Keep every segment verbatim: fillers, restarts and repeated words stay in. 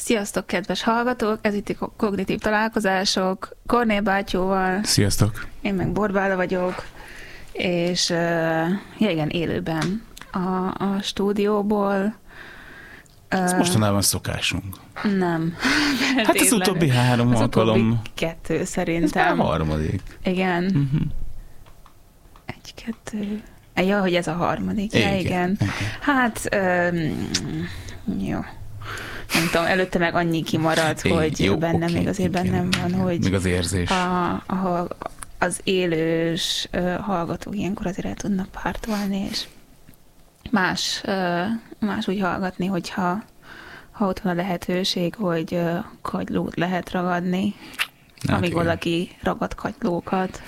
Sziasztok, kedves hallgatók! Ez itt a Kognitív Találkozások. Kornél bátyóval. Sziasztok! Én meg Borbála vagyok. És uh, ja igen, élőben a, a stúdióból. Ez uh, mostanában szokásunk. Nem. Hát az utóbbi három az alkalom. Utóbbi kettő szerintem. Ez már a harmadik. Igen. Uh-huh. Egy, kettő. Ja, hogy ez a harmadik. Igen. Ja, igen. igen. Hát, um, jó. Nem tudom, előtte meg annyi kimaradt, É, hogy jó, bennem oké, még azért igen, bennem van, igen. hogy még az érzés. A, a, az élős uh, hallgatók ilyenkor azért el tudnak pártolni, és más, uh, más úgy hallgatni, hogyha ha ott van a lehetőség, hogy uh, kagylót lehet ragadni, hát amíg igen. Valaki ragad kagylókat.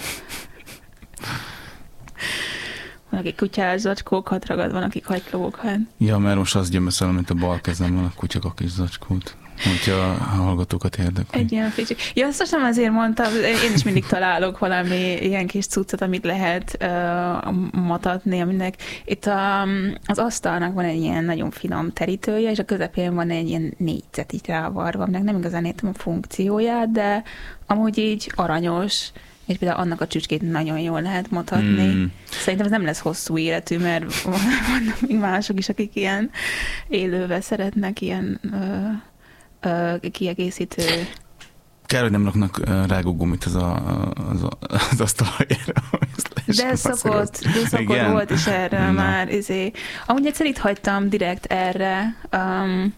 Van, aki kutyás zacskókat ragad, van, aki kagylókat. Ja, mert most azt gyömöszölöm, mint a bal kezemben a kutyak a kis zacskót. Hogyha a hallgatókat érdekli. Egy ilyen ficsi. Ja, azt most nem azért mondtam, én is mindig találok valami ilyen kis cuccot, amit lehet uh, matatni, aminek itt a, az asztalnak van egy ilyen nagyon finom terítője, és a közepén van egy ilyen négyzet így rávarva, aminek nem igazán értem a funkcióját, de amúgy így aranyos, és például annak a csücskét nagyon jól lehet mutatni. Mm. Szerintem ez nem lesz hosszú életű, mert vannak még mások is, akik ilyen élővel szeretnek ilyen ö, ö, kiegészítő. Kár, hogy nem raknak rágógumit az, a, az, a, az asztaljára. De szokott, de szokott volt is erre no. már. Izé. Amúgy egyszer itt hagytam direkt erre. Um,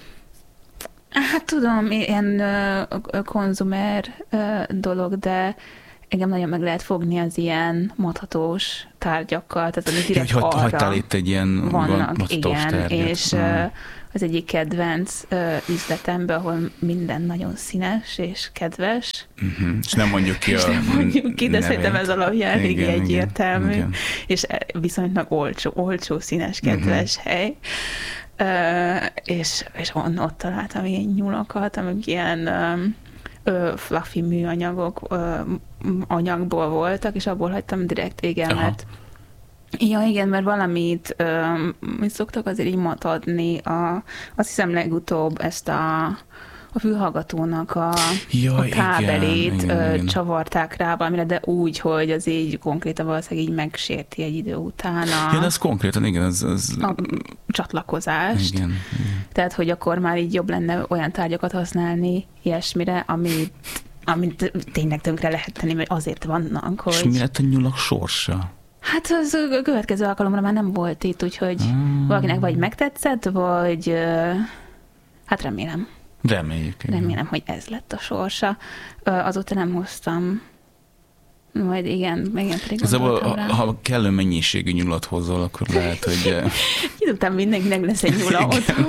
hát tudom, ilyen uh, konzumer uh, dolog, de engem nagyon meg lehet fogni az ilyen mathatós tárgyakkal, tehát ami direkt ja, hogy arra hagytál itt egy ilyen vannak, igen, tárgyat. És uh. az egyik kedvenc uh, üzletemben, ahol minden nagyon színes és kedves. Uh-huh. És nem mondjuk ki és a nem mondjuk ki, de nevét. szerintem ez alapján elég egyértelmű, igen. És viszonylag olcsó, olcsó színes, kedves uh-huh. hely. Uh, és, és on, ott találtam ilyen nyulakat, amik ilyen um, ö, fluffy műanyagok ö, anyagból voltak, és abból hagytam direkt égen, mert ja, igen, mert valamit ö, mit szoktak azért így matadni, a, azt hiszem legutóbb ezt a a fülhallgatónak a, Jaj, a kábelét igen, ö, igen, igen. csavarták rá valamire, de úgy, hogy az így konkrétan valószínűleg így megsérti egy idő után a, ja, de az konkrétan, igen, az, az... a csatlakozást. Igen, igen. Tehát, hogy akkor már így jobb lenne olyan tárgyakat használni ilyesmire, amit, amit tényleg tönkre lehet tenni, mert azért vannak, hogy... És mi lett a nyulak sorsa? Hát az a következő alkalomra már nem volt itt, úgyhogy hmm. valakinek vagy megtetszett, vagy hát remélem. Reméljük. Igen. Remélem, hogy ez lett a sorsa. Azóta nem hoztam. Majd igen, igen, pedig Szóval, ha kellő mennyiségű nyulat hozol, akkor lehet, hogy... Kidobtam, mindenkinek lesz egy nyula otthon.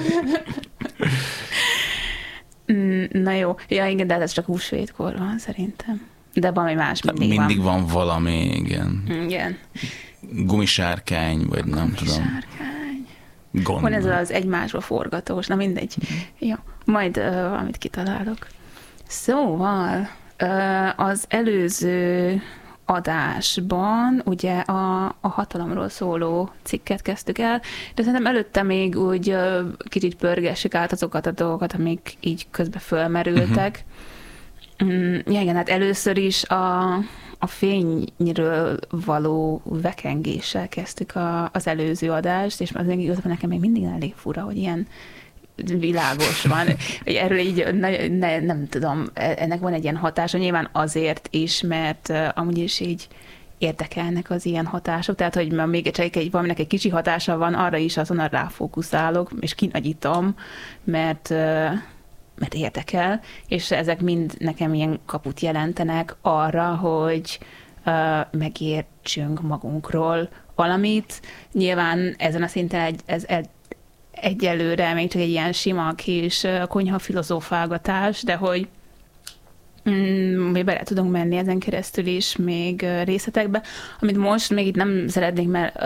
Na jó. Ja, igen, de ez csak húsvétkor van, szerintem. De valami más mindig, mindig van. van valami, igen. Igen. Gumisárkány, vagy nem tudom. Gumisárkány. Gond. Van ez az egymásba forgatós, na mindegy. Mm. Jó, majd uh, valamit kitalálok. Szóval uh, az előző adásban ugye a, a hatalomról szóló cikket kezdtük el, de szerintem előtte még úgy uh, kicsit pörgessük át azokat a dolgokat, amik így közben fölmerültek. Uh-huh. Mm, ja, igen, hát először is a, a fényről való vekengéssel kezdtük a, az előző adást, és az igazából nekem még mindig elég fura, hogy ilyen világos van. Erről így ne, ne, nem tudom, ennek van egy ilyen hatása, nyilván azért is, mert uh, amúgy is így érdekelnek az ilyen hatások, tehát hogy még csak egy, valaminek egy kicsi hatása van, arra is azonnal ráfókuszálok, és kinagyítom, mert, uh, mert érdekel, és ezek mind nekem ilyen kaput jelentenek arra, hogy uh, megértsünk magunkról valamit. Nyilván ezen a szinten egy, ez egy egyelőre még csak egy ilyen sima kis konyha filozófálgatás, de hogy mm, bele tudunk menni ezen keresztül is még részletekbe, amit most még itt nem szeretnék, mert,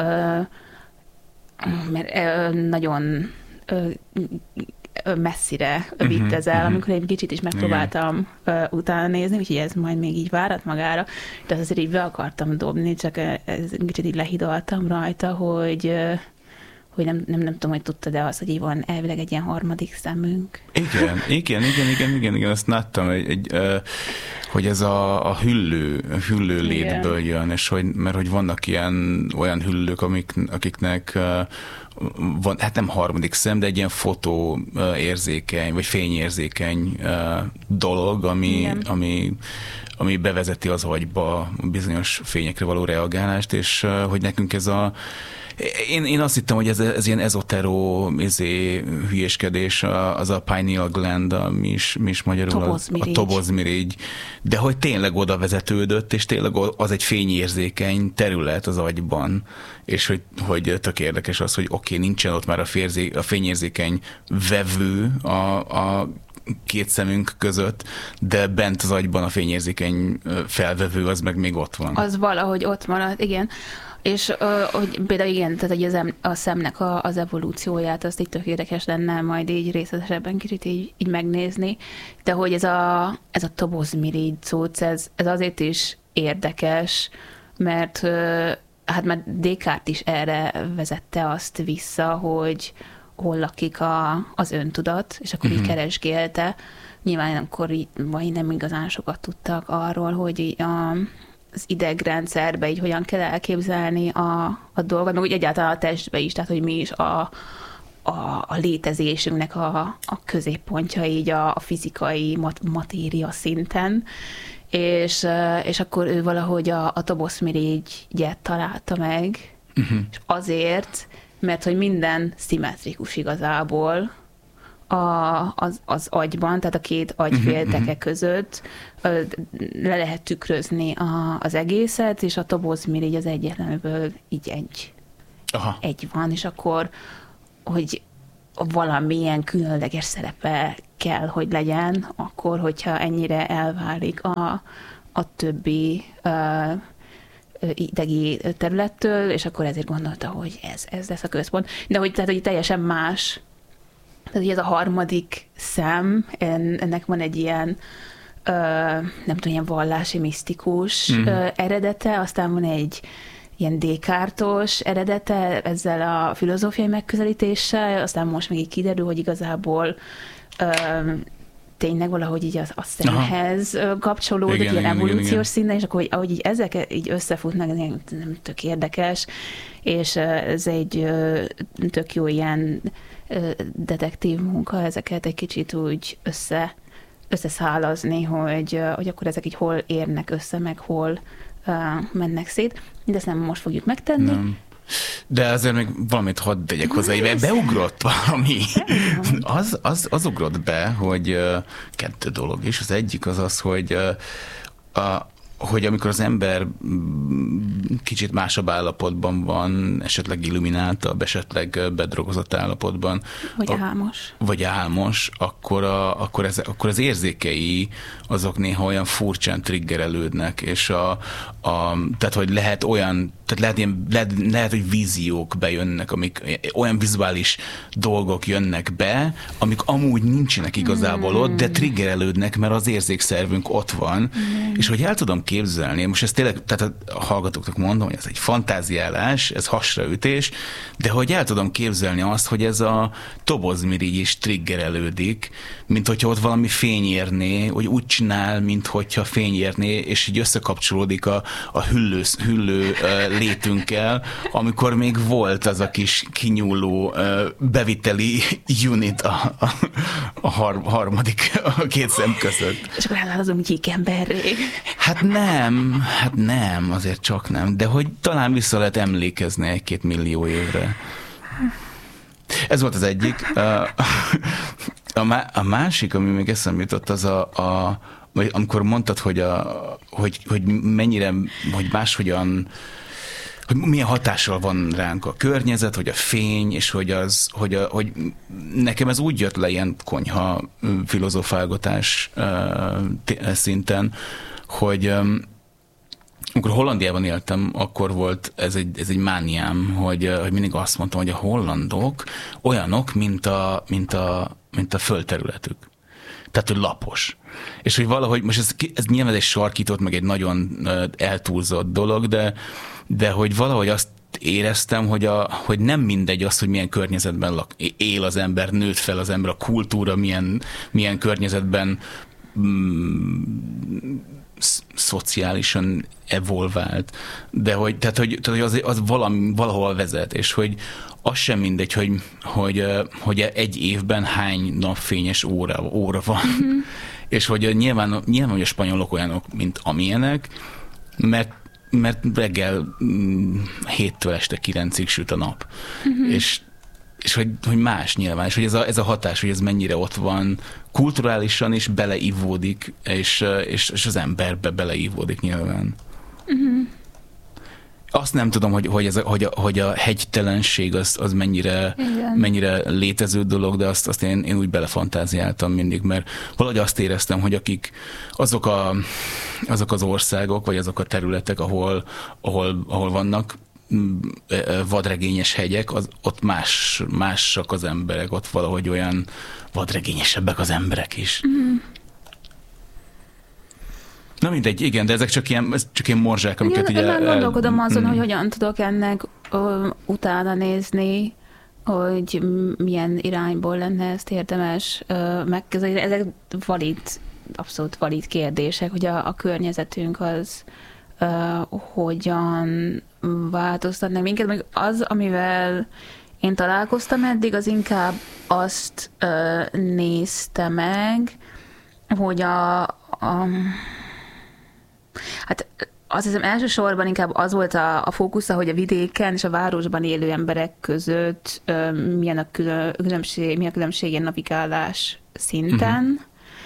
mert nagyon messzire vitt ez el, amikor egy kicsit is megpróbáltam uh, utána nézni, úgyhogy ez majd még így várat magára, de azért így be akartam dobni, csak ez kicsit így lehidaltam rajta, hogy hogy nem, nem, nem tudom, hogy tudtad de az, hogy így van elvileg egy ilyen harmadik szemünk. Igen, igen, igen, igen, igen, igen, azt láttam, egy, egy, hogy ez a, a hüllő, hüllő létből jön, és hogy, mert hogy vannak ilyen olyan hüllők, amik, akiknek van, hát nem harmadik szem, de egy ilyen fotó érzékeny, vagy fényérzékeny dolog, ami, ami, ami bevezeti az agyba bizonyos fényekre való reagálást, és hogy nekünk ez a Én, én azt hittem, hogy ez, ez ilyen ezotero izé, hülyéskedés, az a pineal gland, mi is, mi is magyarul tobozmirigy. A tobozmirigy, de hogy tényleg oda vezetődött, és tényleg az egy fényérzékeny terület az agyban, és hogy, hogy tök érdekes az, hogy oké, okay, nincsen ott már a, férzé, a fényérzékeny vevő a, a két szemünk között, de bent az agyban a fényérzékeny felvevő az meg még ott van. Az valahogy ott marad, igen. És hogy például igen, tehát hogy az, a szemnek a, az evolúcióját, azt így tök érdekes lenne majd így részletesebben kicsit így, így megnézni, de hogy ez a, ez a tobozmirigy cucc, ez, ez azért is érdekes, mert hát már Descartes is erre vezette azt vissza, hogy hol lakik a, az öntudat, és akkor uh-huh. így keresgélte. Nyilván akkor így, vagy nem igazán sokat tudtak arról, hogy így a az idegrendszerbe így hogyan kell elképzelni a, a dolgot, meg úgy egyáltalán a testbe is, tehát hogy mi is a, a, a létezésünknek a, a középpontja így a, a fizikai mat, matéria szinten, és, és akkor ő valahogy a, a tobozmirigyet találta meg, uh-huh. és azért, mert hogy minden szimmetrikus igazából, A, az, az agyban, tehát a két agyfélteke uh-huh. között ö, le lehet tükrözni a, az egészet, és a tobozmirigy az egyetlenből így egy, Aha. egy van, és akkor, hogy valamilyen különleges szerepe kell, hogy legyen, akkor, hogyha ennyire elválik a, a többi ö, idegi területtől, és akkor ezért gondolta, hogy ez, ez lesz a központ. De hogy, tehát, hogy teljesen más. Tehát, hogy ez a harmadik szem, ennek van egy ilyen, ö, nem tudom, ilyen vallási, misztikus mm. ö, eredete, aztán van egy ilyen Descartes-os eredete ezzel a filozófiai megközelítéssel, aztán most még így kiderül, hogy igazából ö, tényleg valahogy így a, a szemhez Aha. kapcsolódik, igen, ilyen igen, evolúciós igen, szinten, és akkor hogy, ahogy így ezek így összefutnak, ez nem tök érdekes, és ez egy tök jó ilyen detektív munka, ezeket egy kicsit úgy össze, összeszálazni, hogy, hogy akkor ezek így hol érnek össze, meg hol uh, mennek szét. De ezt nem most fogjuk megtenni. Nem. De azért még valamit hadd tegyek hozzá, hogy beugrott valami. Az, az, az ugrott be, hogy uh, kettő dolog is. Az egyik az az, hogy uh, a hogy amikor az ember kicsit másabb állapotban van, esetleg illumináltabb, esetleg bedrogozott állapotban. Vagy a, álmos. Vagy álmos, akkor, a, akkor, ez, akkor az érzékei azok néha olyan furcsán triggerelődnek, és a, a, tehát, hogy lehet olyan, tehát lehet, ilyen, lehet, lehet, hogy víziók bejönnek, amik olyan vizuális dolgok jönnek be, amik amúgy nincsenek igazából mm. ott, de triggerelődnek, mert az érzékszervünk ott van, mm. és hogy el tudom képzelni, most ez tényleg, tehát a hallgatóknak mondom, hogy ez egy fantáziálás, ez hasraütés, de hogy el tudom képzelni azt, hogy ez a tobozmirigy is triggerelődik, mint hogyha ott valami fény érné, hogy úgy csinál, mint hogyha fény érné, és így összekapcsolódik a, a hüllő, hüllő létünkkel, amikor még volt az a kis kinyúló beviteli unit a, a, a har, harmadik a két szem között. És akkor elváltozom gyíkemberré. Hát nem, hát nem, azért csak nem, de hogy talán vissza lehet emlékezni egy-két millió évre. Ez volt az egyik. A másik, ami még eszembe jutott, az a, a amikor mondtad, hogy, a, hogy, hogy mennyire, hogy máshogyan, hogy milyen hatással van ránk a környezet, hogy a fény, és hogy, az, hogy, a, hogy nekem ez úgy jött le ilyen konyha filozofálgatás szinten, hogy amikor Hollandiában éltem, akkor volt ez egy, ez egy mániám, hogy, hogy mindig azt mondtam, hogy a hollandok olyanok, mint a, mint a, mint a földterületük. Tehát, hogy lapos. És hogy valahogy, most ez, ez nyilván egy sarkított, meg egy nagyon eltúlzott dolog, de, de hogy valahogy azt éreztem, hogy, a, hogy nem mindegy az, hogy milyen környezetben lak, él az ember, nőtt fel az ember, a kultúra milyen, milyen környezetben mm, szociálisan evolvált, de hogy, tehát, hogy, tehát, hogy az, az valami, valahol vezet, és hogy az sem mindegy, hogy, hogy, hogy egy évben hány napfényes óra, óra van, mm-hmm. és hogy nyilván, nyilván hogy a spanyolok olyanok, mint amilyenek, mert, mert reggel héttől este kilencig süt a nap, mm-hmm. és és hogy, hogy más nyilván, és hogy ez a, ez a hatás, hogy ez mennyire ott van, kulturálisan is beleívódik, és, és, és az emberbe beleívódik nyilván. Uh-huh. Azt nem tudom, hogy, hogy, ez a, hogy, a, hogy a hegytelenség az, az mennyire, mennyire létező dolog, de azt, azt én, én úgy belefantáziáltam mindig, mert valahogy azt éreztem, hogy akik azok, a, azok az országok, vagy azok a területek, ahol, ahol, ahol vannak vadregényes hegyek, az, ott más, másak az emberek, ott valahogy olyan vadregényesebbek az emberek is. Mm. Na mindegy, igen, de ezek csak ilyen, csak ilyen morzsák, amiket igen, ugye... Én gondolkodom azon, mm. hogy hogyan tudok ennek ö, utána nézni, hogy milyen irányból lenne ezt érdemes ö, megközelíteni. Ezek valid, abszolút valid kérdések, hogy a, a környezetünk az Uh, hogyan változtatnak minket. Még az, amivel én találkoztam eddig, az inkább azt uh, nézte meg, hogy a, a hát azt hiszem elsősorban inkább az volt a, a fókusza, hogy a vidéken és a városban élő emberek között uh, milyen a különbség, milyen a különbség ilyen navigálás szinten, uh-huh.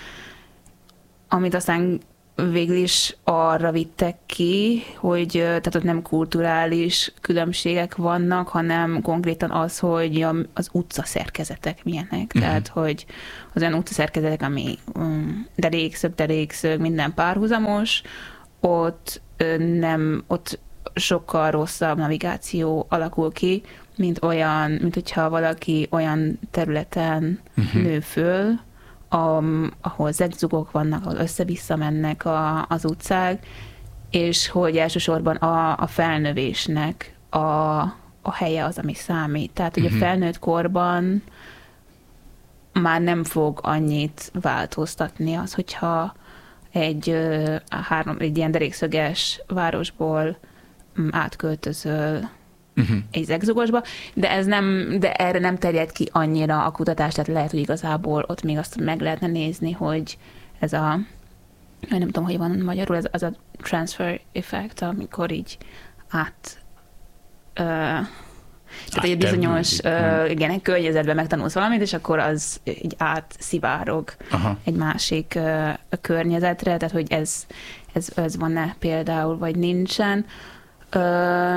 amit aztán végül is arra vittek ki, hogy tehát ott nem kulturális különbségek vannak, hanem konkrétan az, hogy az utcaszerkezetek milyenek. Uh-huh. Tehát, hogy az olyan utcaszerkezetek, ami um, derékszög, derékszög, minden párhuzamos, ott nem, ott sokkal rosszabb navigáció alakul ki, mint olyan, mint hogyha valaki olyan területen uh-huh. nő föl, A, ahol zegzugok vannak, ahol össze-vissza mennek a, az utcák, és hogy elsősorban a, a felnövésnek a, a helye az, ami számít. Tehát, hogy uh-huh. a felnőtt korban már nem fog annyit változtatni az, hogyha egy, három, egy ilyen derékszöges városból átköltözöl uh-huh. egy zegzugosba, de ez nem, de erre nem terjed ki annyira a kutatás, tehát lehet, hogy igazából ott még azt meg lehetne nézni, hogy ez a, nem tudom, hogy van magyarul, ez az a transfer effect, amikor így át ö, tehát egy bizonyos ö, igen, egy környezetben megtanulsz valamit, és akkor az így átszivárog Aha. egy másik ö, környezetre, tehát hogy ez, ez, ez van-e például, vagy nincsen. Ö,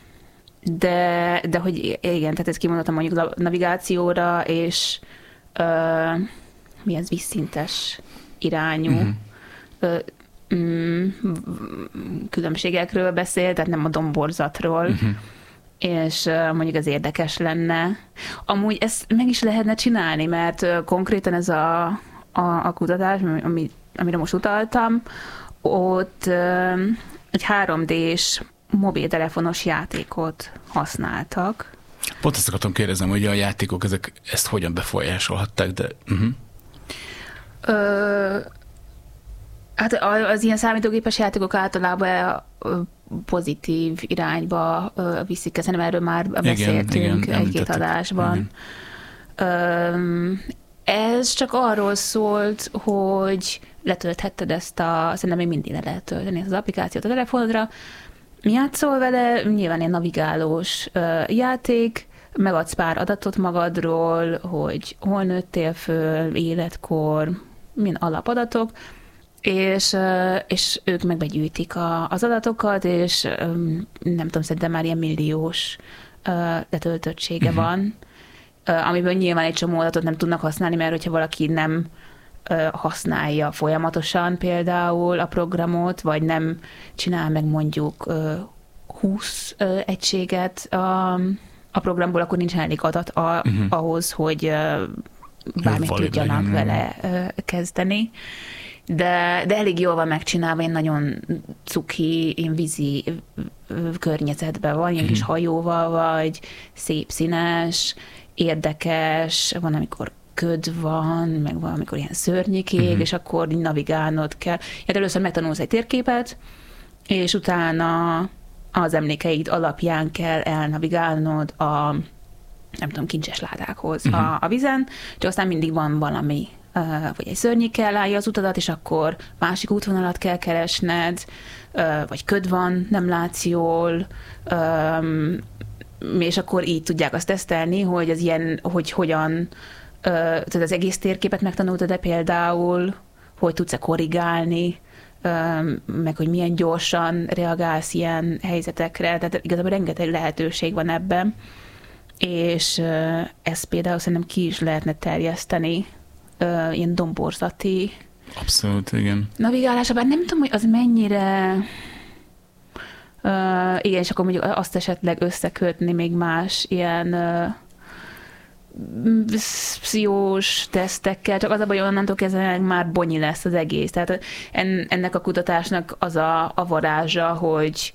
De, de hogy igen, tehát ezt kimondottam mondjuk a navigációra, és uh, mi ez vízszintes irányú uh-huh. uh, um, különbségekről beszél, tehát nem a domborzatról, uh-huh. és uh, mondjuk ez érdekes lenne. Amúgy ezt meg is lehetne csinálni, mert uh, konkrétan ez a, a, a kutatás, ami, amire most utaltam, ott uh, egy három dés mobiltelefonos játékot használtak. Pont ezt akartam kérdezni, hogy a játékok ezek ezt hogyan befolyásolhatták, de... Uh-huh. Ö, hát az ilyen számítógépes játékok általában pozitív irányba viszik, szerintem erről már beszéltünk igen, egy-két adásban. Ö, ez csak arról szólt, hogy letölthetted ezt a... Szerintem még mindig le lehet tölteni ezt az applikációt a telefonodra, játszol vele, nyilván egy navigálós uh, játék, megadsz pár adatot magadról, hogy hol nőttél föl, életkor, milyen alapadatok, és, uh, és ők meg begyűjtik a, az adatokat, és um, nem tudom, szerintem már ilyen milliós uh, letöltöttsége uh-huh. van, uh, amiből nyilván egy csomó adatot nem tudnak használni, mert hogyha valaki nem használja folyamatosan például a programot, vagy nem csinál meg mondjuk húsz egységet a, a programból, akkor nincs elég adat a, uh-huh. ahhoz, hogy bármit tudjanak legyen. vele kezdeni. de, de elég jól van megcsinálva, én nagyon cuki, én vízi környezetben van, ilyen kis hajóval vagy, szép színes, érdekes, van, amikor köd van, meg valamikor ilyen szörnyikég, uh-huh. és akkor navigálnod kell. Hát először megtanulsz egy térképet, és utána az emlékeid alapján kell elnavigálnod a, nem tudom, kincses ládákhoz uh-huh. a, a vizen, csak aztán mindig van valami, uh, vagy egy szörnyik kell állja az utadat, és akkor másik útvonalat kell keresned, uh, vagy köd van, nem látsz jól, um, és akkor így tudják azt tesztelni, hogy az ilyen, hogy hogyan tehát az egész térképet megtanultad, de például, hogy tudsz-e korrigálni, meg hogy milyen gyorsan reagálsz ilyen helyzetekre, tehát igazából rengeteg lehetőség van ebben, és ezt például szerintem ki is lehetne terjeszteni ilyen domborzati Abszolút, igen. navigálása, bár nem tudom, hogy az mennyire igen, és akkor mondjuk azt esetleg összekötni még más ilyen pszichós tesztekkel, csak az a baj, onnantól kezdve már bonyi lesz az egész. Tehát ennek a kutatásnak az a, a varázsa, hogy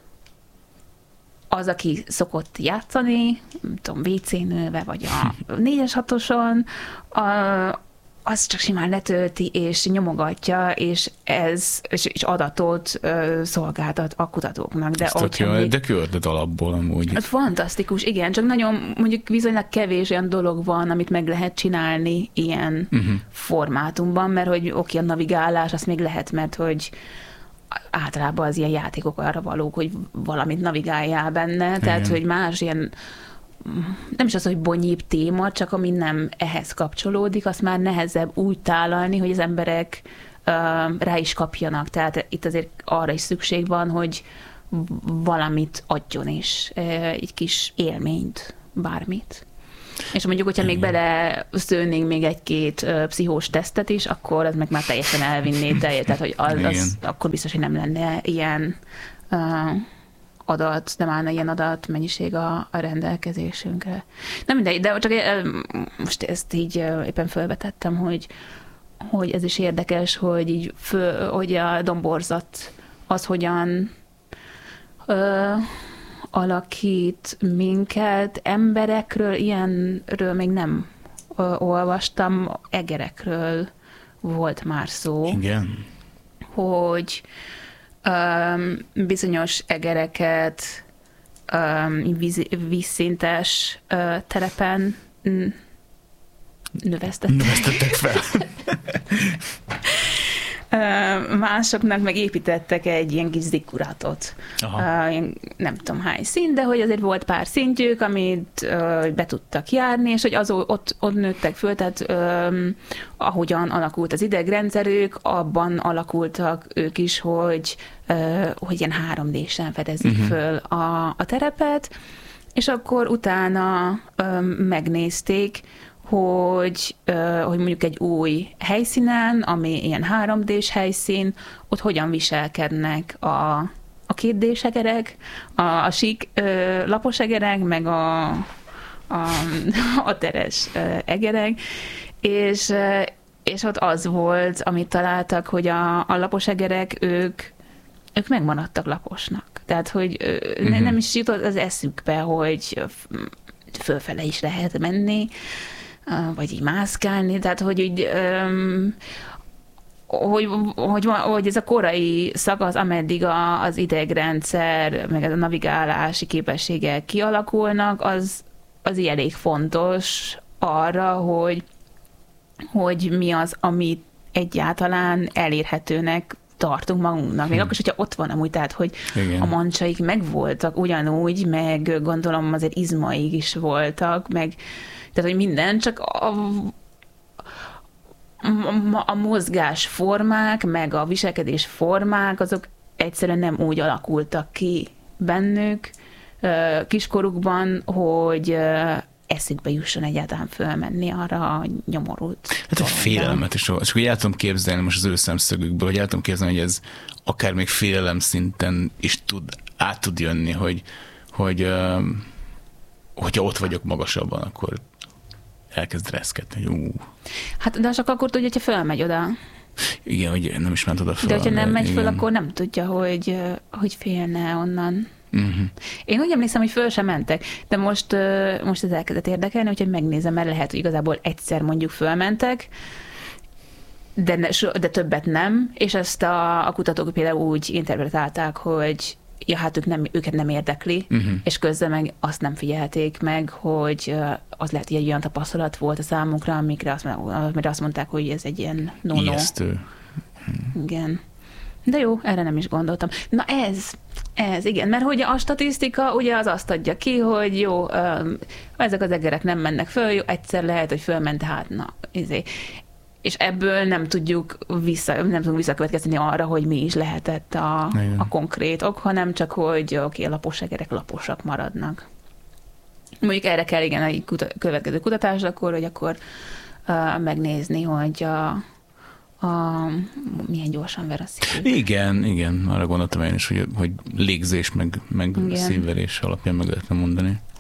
az, aki szokott játszani, nem tudom, vé cé-nőve, vagy a négyes hatoson, a, az csak simán letölti, és nyomogatja, és ez, és, és adatot ö, szolgáltat a kutatóknak. De ott jó, még... de küldött alapból amúgy. Fantasztikus, igen, csak nagyon, mondjuk viszonylag kevés olyan dolog van, amit meg lehet csinálni ilyen uh-huh. formátumban, mert hogy oké, a navigálás, azt még lehet, mert hogy általában az ilyen játékok arra valók, hogy valamit navigáljál benne, igen. Tehát, hogy más ilyen nem is az, hogy bonyébb téma, csak ami nem ehhez kapcsolódik, azt már nehezebb úgy tálalni, hogy az emberek uh, rá is kapjanak. Tehát itt azért arra is szükség van, hogy valamit adjon is, egy kis élményt, bármit. És mondjuk, hogyha még bele szőnénk még egy-két uh, pszichós tesztet is, akkor az meg már teljesen elvinné teljét, tehát hogy az, az, akkor biztos, hogy nem lenne ilyen uh, adat, nem állna ilyen adat mennyiség a, a rendelkezésünkre. Nem mindegy, de csak most ezt így éppen felvetettem, hogy, hogy ez is érdekes, hogy így föl, hogy a domborzat az hogyan ö, alakít minket, emberekről, ilyenről még nem ö, olvastam, egerekről volt már szó. Igen. Hogy Um, bizonyos egereket um, víz, vízszintes uh, terepen mm, növesztettek. Növesztettek fel. uh, másoknak meg építettek egy ilyen kis zikkuratot. Uh, ilyen, nem tudom hány szint, de hogy azért volt pár szintjük, amit uh, be tudtak járni, és hogy az, ott, ott nőttek föl, tehát um, ahogyan alakult az idegrendszerük, abban alakultak ők is, hogy, uh, hogy ilyen három dé-sen fedezik uh-huh. föl a, a terepet, és akkor utána um, megnézték, hogy, uh, hogy mondjuk egy új helyszínen, ami ilyen három dés helyszín, ott hogyan viselkednek a, a két dés egerek, a, a sík uh, lapos egerek, meg a, a, a teres uh, egerek, és, uh, és ott az volt, amit találtak, hogy a, a lapos egerek, ők, ők megmaradtak laposnak. Tehát, hogy uh, uh-huh. nem is jutott az eszükbe, hogy fölfele is lehet menni, vagy így mászkálni, tehát hogy így, um, hogy, hogy, hogy ez a korai szakasz, ameddig a, az idegrendszer, meg a navigálási képességek kialakulnak, az, az így elég fontos arra, hogy, hogy mi az, amit egyáltalán elérhetőnek tartunk magunknak. Még hmm. akkor is, hogyha ott van amúgy, tehát, hogy igen. a mancsaik megvoltak ugyanúgy, meg gondolom azért izmaik is voltak, meg tehát, hogy minden, csak a, a, a mozgásformák, meg a viselkedés formák, azok egyszerűen nem úgy alakultak ki bennük kiskorukban, hogy eszükbe jusson egyáltalán fölmenni arra a nyomorult. Hát a félelmet is, és akkor el tudom képzelni most az ő szemszögükből, hogy el tudom képzelni, hogy ez akár még félelem szinten is tud, át tud jönni, hogy, hogy hogyha ott vagyok magasabban, akkor elkezd reszketni, hogy ú. Hát de csak akkor tudja, hogyha fölmegy oda. Igen, hogy nem is ment oda föl. De hogyha nem megy föl, igen. akkor nem tudja, hogy, hogy félne onnan. Uh-huh. Én úgy emlékszem, hogy föl sem mentek, de most, most ez elkezdett érdekelni, úgyhogy megnézem, mert lehet, hogy igazából egyszer mondjuk fölmentek, de, ne, de többet nem, és ezt a, a kutatók például úgy interpretálták, hogy ja, hát ők nem, őket nem érdekli, uh-huh. és közben meg azt nem figyelték meg, hogy az lehet, hogy egy olyan tapasztalat volt a számukra, amikre azt, amire azt mondták, hogy ez egy ilyen no-no. Ijesztő. Igen. De jó, erre nem is gondoltam. Na ez, ez, igen, mert hogy a statisztika ugye az azt adja ki, hogy jó, ezek az egerek nem mennek föl, jó, egyszer lehet, hogy fölment, hát na, izé. És ebből nem tudjuk vissza, nem tudunk visszakövetkeztetni arra, hogy mi is lehetett a, a konkrét ok, hanem csak, hogy oké, okay, lapos egerek laposak maradnak. Mondjuk erre kell, igen, a kuta, következő kutatás, akkor, hogy akkor uh, megnézni, hogy a, a, milyen gyorsan ver a szív. Igen, igen, arra gondoltam én is, hogy, hogy légzés, meg, meg szívverés alapján meg lehetne mondani.